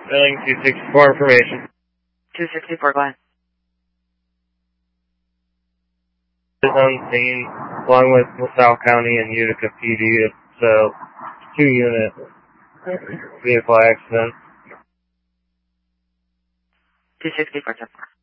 Billing 264 information. 264, go ahead. Is on scene, along with LaSalle County and Utica PD. It's a 2-unit vehicle accident. 264, 10.